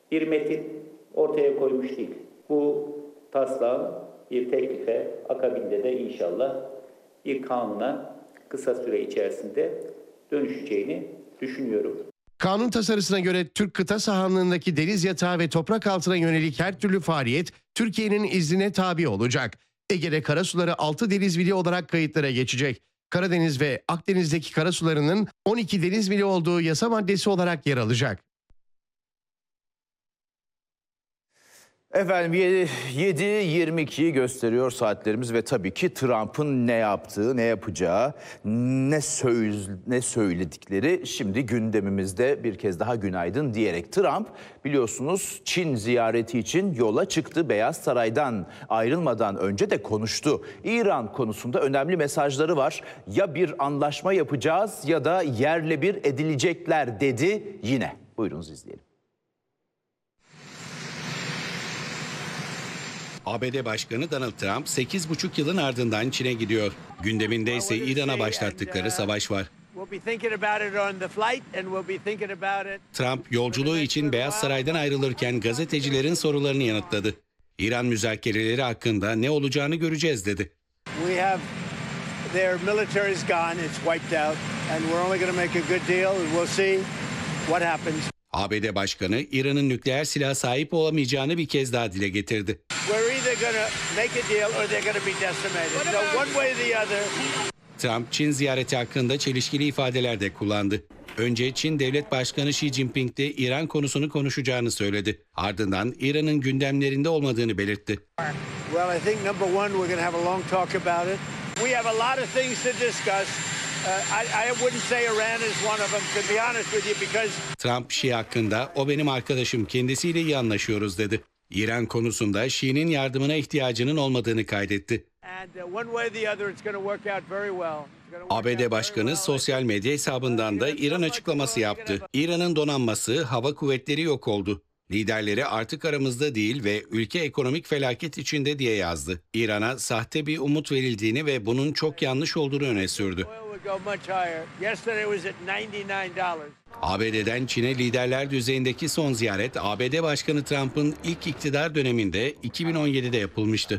bir metin ortaya koymuş değil. Bu taslağın bir teklife, akabinde de inşallah bir kanuna kısa süre içerisinde dönüşeceğini düşünüyorum. Kanun tasarısına göre Türk kıta sahanlığındaki deniz yatağı ve toprak altına yönelik her türlü faaliyet Türkiye'nin iznine tabi olacak. Ege'de karasuları 6 deniz mili olarak kayıtlara geçecek. Karadeniz ve Akdeniz'deki karasularının 12 deniz mili olduğu yasa maddesi olarak yer alacak. Efendim 7:22'yi gösteriyor saatlerimiz ve tabii ki Trump'ın ne yaptığı, ne yapacağı, ne söyledikleri şimdi gündemimizde. Bir kez daha günaydın diyerek Trump biliyorsunuz Çin ziyareti için yola çıktı. Beyaz Saray'dan ayrılmadan önce de konuştu. İran konusunda önemli mesajları var. Ya bir anlaşma yapacağız ya da yerle bir edilecekler dedi yine. Buyurunuz izleyelim. ABD Başkanı Donald Trump 8,5 yılın ardından Çin'e gidiyor. Gündeminde ise İran'a başlattıkları savaş var. Trump yolculuğu için Beyaz Saray'dan ayrılırken gazetecilerin sorularını yanıtladı. İran müzakereleri hakkında ne olacağını göreceğiz dedi. ABD Başkanı İran'ın nükleer silah sahip olamayacağını bir kez daha dile getirdi. Trump Çin ziyareti hakkında çelişkili ifadeler de kullandı. Önce Çin Devlet Başkanı Xi Jinping'de İran konusunu konuşacağını söyledi. Ardından İran'ın gündemlerinde olmadığını belirtti. Trump Xi hakkında o benim arkadaşım, kendisiyle iyi anlaşıyoruz dedi. İran konusunda Xi'nin yardımına ihtiyacının olmadığını kaydetti. ABD Başkanı sosyal medya hesabından da İran açıklaması yaptı. İran'ın donanması, hava kuvvetleri yok oldu. Liderleri artık aramızda değil ve ülke ekonomik felaket içinde diye yazdı. İran'a sahte bir umut verildiğini ve bunun çok yanlış olduğunu öne sürdü. ABD'den Çin'e liderler düzeyindeki son ziyaret ABD Başkanı Trump'ın ilk iktidar döneminde 2017'de yapılmıştı.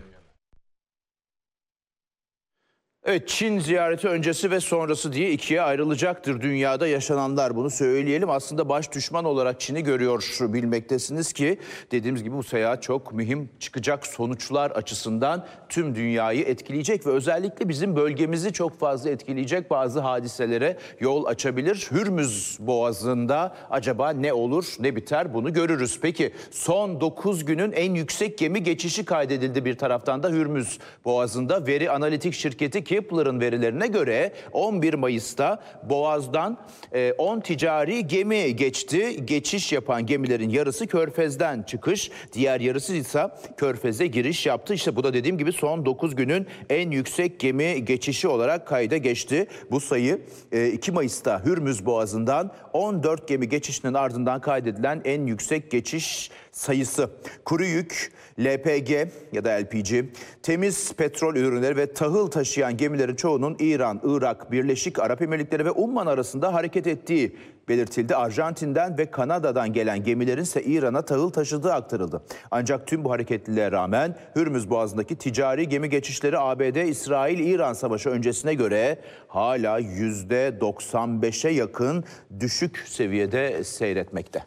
Evet, Çin ziyareti öncesi ve sonrası diye ikiye ayrılacaktır dünyada yaşananlar, bunu söyleyelim. Aslında baş düşman olarak Çin'i görüyor bilmektesiniz ki dediğimiz gibi bu seyahat çok mühim, çıkacak sonuçlar açısından tüm dünyayı etkileyecek ve özellikle bizim bölgemizi çok fazla etkileyecek bazı hadiselere yol açabilir. Hürmüz Boğazı'nda acaba ne olur ne biter, bunu görürüz. Peki son 9 günün en yüksek gemi geçişi kaydedildi bir taraftan da Hürmüz Boğazı'nda. Veri analitik şirketi Kepler'ın verilerine göre 11 Mayıs'ta Boğaz'dan 10 ticari gemi geçti. Geçiş yapan gemilerin yarısı Körfez'den çıkış, diğer yarısı ise Körfez'e giriş yaptı. İşte bu da dediğim gibi son 9 günün en yüksek gemi geçişi olarak kayda geçti. Bu sayı 2 Mayıs'ta Hürmüz Boğazı'ndan 14 gemi geçişinin ardından kaydedilen en yüksek geçiş sayısı. Kuru yük, LPG ya da LPG, temiz petrol ürünleri ve tahıl taşıyan gemilerin çoğunun İran, Irak, Birleşik Arap Emirlikleri ve Umman arasında hareket ettiği belirtildi. Arjantin'den ve Kanada'dan gelen gemilerin ise İran'a tahıl taşıdığı aktarıldı. Ancak tüm bu hareketliliğe rağmen Hürmüz Boğazı'ndaki ticari gemi geçişleri ABD-İsrail-İran savaşı öncesine göre hala %95'e yakın düşük seviyede seyretmekte.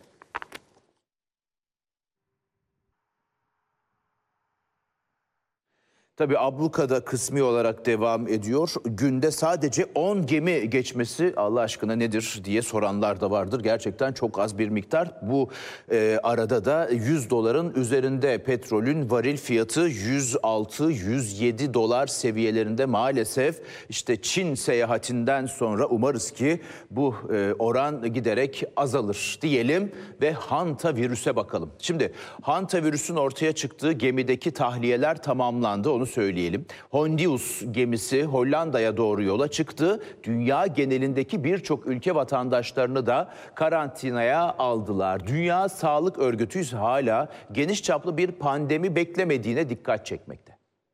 Tabii ablukada kısmi olarak devam ediyor. Günde sadece 10 gemi geçmesi Allah aşkına nedir diye soranlar da vardır. Gerçekten çok az bir miktar. Bu arada da 100 doların üzerinde petrolün varil fiyatı 106-107 dolar seviyelerinde maalesef. İşte Çin seyahatinden sonra umarız ki bu oran giderek azalır diyelim ve hantavirüse bakalım. Şimdi hantavirüsün ortaya çıktığı gemideki tahliyeler tamamlandı, onu söyleyelim. Hondius gemisi Hollanda'ya doğru yola çıktı. Dünya genelindeki birçok ülke vatandaşlarını da karantinaya aldılar. Dünya Sağlık Örgütü ise hala geniş çaplı bir pandemi beklemediğine dikkat çekmekte.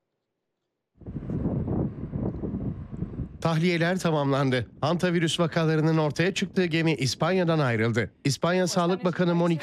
Tahliyeler tamamlandı. Hantavirüs vakalarının ortaya çıktığı gemi İspanya'dan ayrıldı. İspanya Sağlık Bakanı Monica